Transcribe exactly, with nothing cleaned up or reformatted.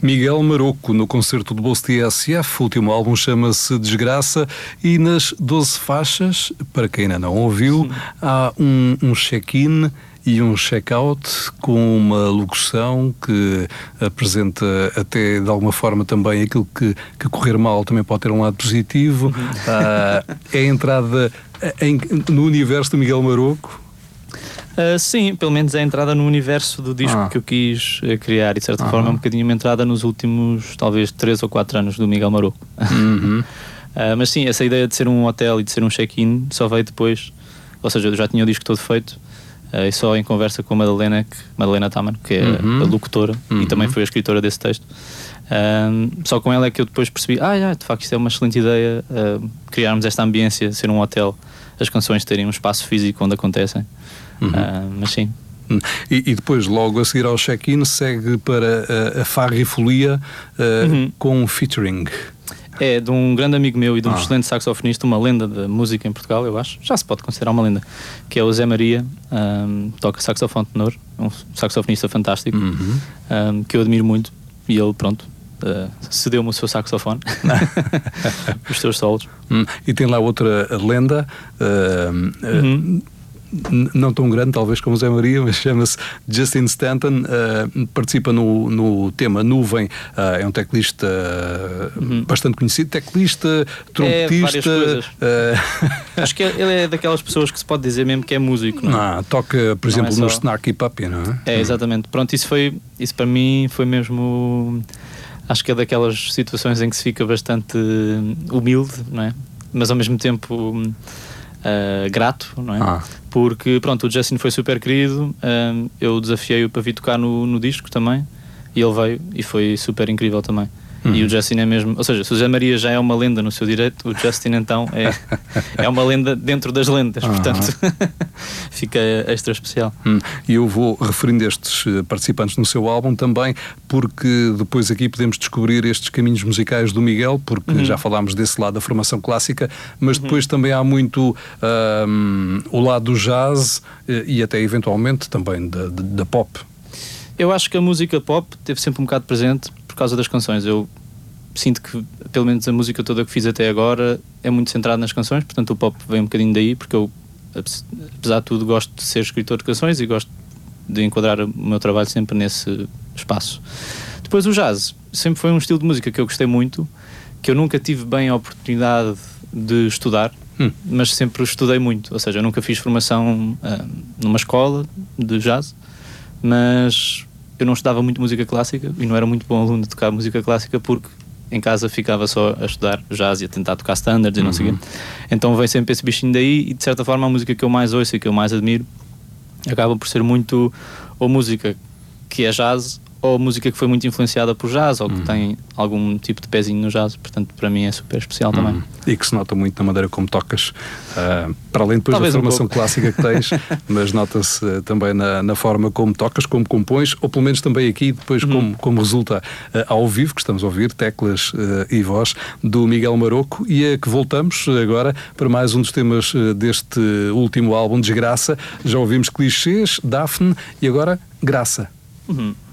Miguel Maroco, no concerto do Bolso T S F, o último álbum chama-se Desgraça, e nas doze faixas, para quem ainda não ouviu, há um, um check-in e um check-out com uma locução que apresenta até de alguma forma também aquilo que, que correr mal também pode ter um lado positivo. Uhum. Uh, é a entrada em, no universo do Miguel Maroco. Uh, sim, pelo menos é a entrada no universo do disco ah. que eu quis uh, criar, e de certa ah. forma é um bocadinho uma entrada nos últimos talvez três ou quatro anos do Miguel Maroco. Uhum. uh, mas sim, essa ideia de ser um hotel e de ser um check-in só veio depois, ou seja, eu já tinha o disco todo feito. Uh, e só em conversa com a Madalena, que, Madalena Taman, que é uhum. a locutora uhum. e também foi a escritora desse texto. Uh, só com ela é que eu depois percebi, ah, já, de facto isto é uma excelente ideia, uh, criarmos esta ambiência, ser um hotel, as canções terem um espaço físico onde acontecem. Uhum. Uh, mas sim. E, e depois, logo a seguir ao check-in, segue para a, a Farra e Folia uh, uhum. com um featuring. É de um grande amigo meu e de um ah. excelente saxofonista, uma lenda da música em Portugal, eu acho, já se pode considerar uma lenda, que é o Zé Maria, um, toca saxofone tenor, um saxofonista fantástico, uhum. um, que eu admiro muito, e ele, pronto, uh, cedeu-me o seu saxofone, os seus solos. Hum. E tem lá outra lenda, uh, uhum. uh, não tão grande talvez como o Zé Maria, mas chama-se Justin Stanton, uh, participa no, no tema Nuvem, uh, é um teclista uh, uhum. bastante conhecido, teclista, trompetista. É, uh... Acho que ele é daquelas pessoas que se pode dizer mesmo que é músico, não é? Ah, toca, por não exemplo, é só... no Snarky Puppy, não é? É, exatamente. Pronto, isso foi, isso para mim foi mesmo, acho que é daquelas situações em que se fica bastante humilde, não é? Mas ao mesmo tempo Uh, grato, não é? Ah. Porque, pronto, o Justin foi super querido, uh, eu desafiei-o para vir tocar no, no disco também, e ele veio e foi super incrível também. Uhum. E o Justin é mesmo, ou seja, se o Zé Maria já é uma lenda no seu direito, o Justin então é, é uma lenda dentro das lendas, uhum. portanto fica extra especial. Hum. E eu vou referindo estes participantes no seu álbum também, porque depois aqui podemos descobrir estes caminhos musicais do Miguel, porque uhum. já falámos desse lado da formação clássica, mas uhum. depois também há muito um, o lado do jazz e até eventualmente também da, da pop. Eu acho que a música pop teve sempre um bocado presente por causa das canções. Eu sinto que, pelo menos a música toda que fiz até agora é muito centrada nas canções, portanto o pop vem um bocadinho daí, porque eu, apesar de tudo, gosto de ser escritor de canções e gosto de enquadrar o meu trabalho sempre nesse espaço. Depois o jazz sempre foi um estilo de música que eu gostei muito, que eu nunca tive bem a oportunidade de estudar, hum. mas sempre estudei muito, ou seja, eu nunca fiz formação uh, numa escola de jazz, mas eu não estudava muito música clássica e não era muito bom aluno de tocar música clássica porque em casa ficava só a estudar jazz e a tentar tocar standards e não uhum. sei o quê. Então veio sempre esse bichinho daí e de certa forma a música que eu mais ouço e que eu mais admiro acaba por ser muito ou música que é jazz ou música que foi muito influenciada por jazz ou que uhum. tem algum tipo de pezinho no jazz, portanto para mim é super especial também. Uhum. E que se nota muito na maneira como tocas, uh, para além depois Talvez da formação um clássica que tens, mas nota-se uh, também na, na forma como tocas, como compões, ou pelo menos também aqui depois uhum. como, como resulta uh, ao vivo, que estamos a ouvir, teclas uh, e voz do Miguel Maroco, e é que voltamos agora para mais um dos temas uh, deste último álbum, Desgraça. Já ouvimos Clichês, Daphne e agora Graça. Uhum.